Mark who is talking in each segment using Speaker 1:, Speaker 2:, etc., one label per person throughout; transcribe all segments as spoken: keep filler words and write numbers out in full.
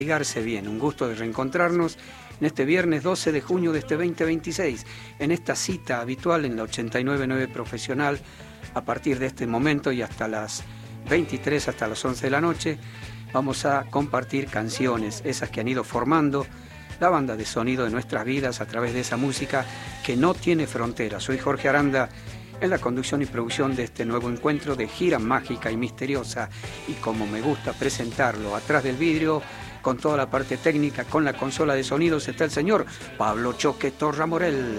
Speaker 1: Ligarse bien, un gusto de reencontrarnos en este viernes doce de junio de este veinte veintiséis, en esta cita habitual en la ochenta y nueve punto nueve Profesional, a partir de este momento y hasta las veintitrés, hasta las once de la noche, vamos a compartir canciones, esas que han ido formando la banda de sonido de nuestras vidas a través de esa música que no tiene fronteras. Soy Jorge Aranda, en la conducción y producción de este nuevo encuentro de gira mágica y misteriosa, y como me gusta presentarlo, atrás del vidrio, con toda la parte técnica, con la consola de sonidos, está el señor Pablo Choque Torra Morel.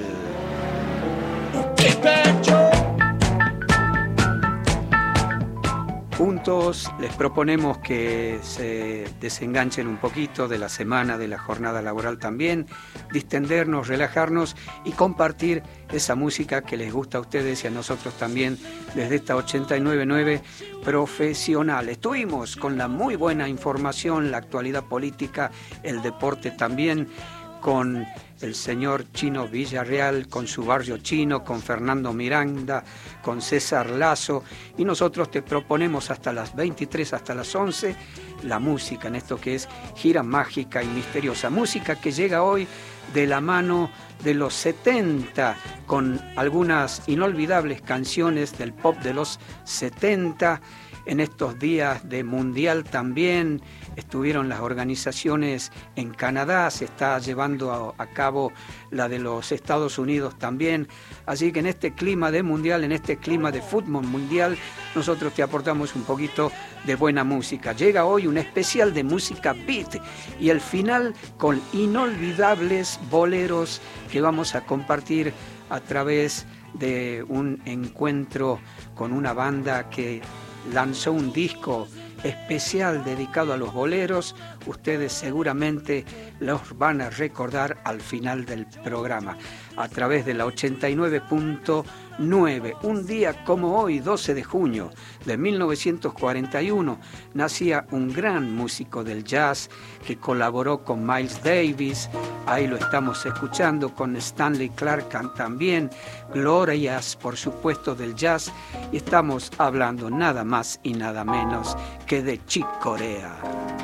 Speaker 1: Juntos les proponemos que se desenganchen un poquito de la semana, de la jornada laboral también, distendernos, relajarnos y compartir esa música que les gusta a ustedes y a nosotros también desde esta ochenta y nueve punto nueve Profesional. Estuvimos con la muy buena información, la actualidad política, el deporte también, con el señor Chino Villarreal, con su barrio chino, con Fernando Miranda, con César Lazo, y nosotros te proponemos hasta las veintitrés, hasta las once, la música en esto que es gira mágica y misteriosa. Música que llega hoy de la mano de los setenta, con algunas inolvidables canciones del pop de los setenta. En estos días de mundial también estuvieron las organizaciones en Canadá, se está llevando a, a cabo la de los Estados Unidos también. Así que en este clima de mundial, en este clima de fútbol mundial, nosotros te aportamos un poquito de buena música. Llega hoy un especial de música beat y el final con inolvidables boleros que vamos a compartir a través de un encuentro con una banda que lanzó un disco especial dedicado a los boleros. Ustedes seguramente los van a recordar al final del programa a través de la ochenta y nueve punto nueve. Un día como hoy, doce de junio de mil novecientos cuarenta y uno, nacía un gran músico del jazz que colaboró con Miles Davis. Ahí lo estamos escuchando con Stanley Clarke también, glorias por supuesto del jazz, y estamos hablando nada más y nada menos que de Chick Corea.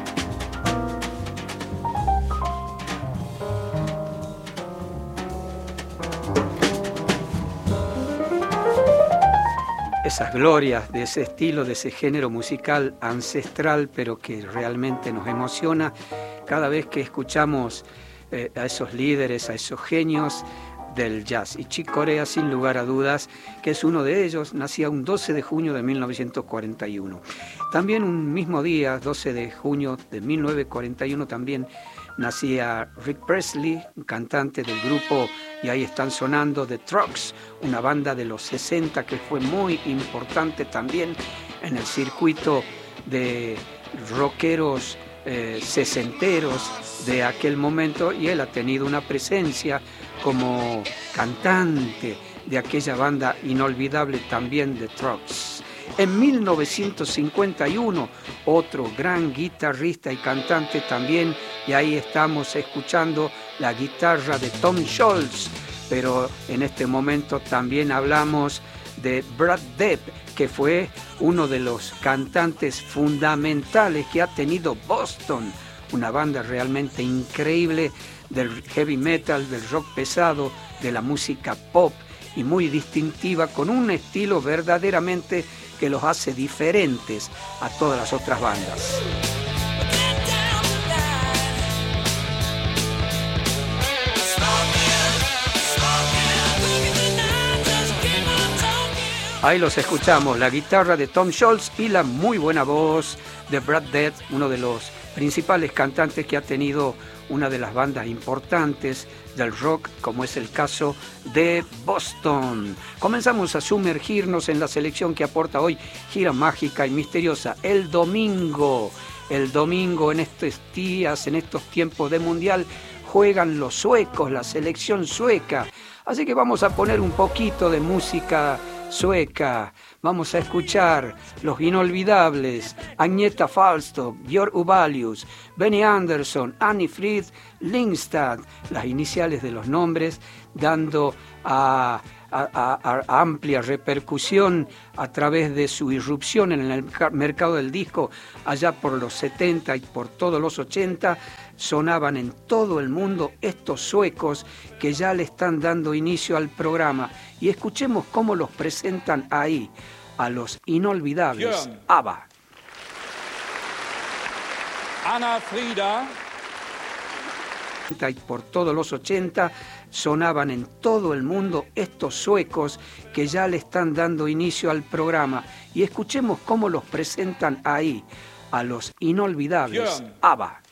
Speaker 1: Esas glorias de ese estilo, de ese género musical ancestral, pero que realmente nos emociona cada vez que escuchamos eh, a esos líderes, a esos genios del jazz. Y Chick Corea, sin lugar a dudas, que es uno de ellos, nacía un doce de junio de mil novecientos cuarenta y uno. También un mismo día, doce de junio de mil novecientos cuarenta y uno, también nacía Rick Presley, un cantante del grupo, y ahí están sonando The Trucks, una banda de los sesenta que fue muy importante también en el circuito de rockeros eh, sesenteros de aquel momento, y él ha tenido una presencia como cantante de aquella banda inolvidable también, The Trucks. En mil novecientos cincuenta y uno, otro gran guitarrista y cantante también, y ahí estamos escuchando la guitarra de Tom Scholz, pero en este momento también hablamos de Brad Delp, que fue uno de los cantantes fundamentales que ha tenido Boston, una banda realmente increíble del heavy metal, del rock pesado, de la música pop, y muy distintiva, con un estilo verdaderamente que los hace diferentes a todas las otras bandas. Ahí los escuchamos, la guitarra de Tom Scholz y la muy buena voz de Brad Delp, uno de los principales cantantes que ha tenido una de las bandas importantes del rock, como es el caso de Boston. Comenzamos a sumergirnos en la selección que aporta hoy gira mágica y misteriosa. El domingo, el domingo en estos días, en estos tiempos de mundial, juegan los suecos, la selección sueca. Así que vamos a poner un poquito de música sueca. Vamos a escuchar los inolvidables Agneta Falstad, Björn Ulvaeus, Benny Andersson, Annie Frid Lindstad, las iniciales de los nombres, dando a a, a, a amplia repercusión a través de su irrupción en el mercado del disco allá por los setenta y por todos los ochenta, sonaban en todo el mundo estos suecos que ya le están dando inicio al programa. Y escuchemos cómo los presentan ahí, a los inolvidables ABBA.
Speaker 2: Anna Frida.
Speaker 1: Y por todos los ochenta sonaban en todo el mundo estos suecos que ya le están dando inicio al programa. Y escuchemos cómo los presentan ahí, a los inolvidables ABBA.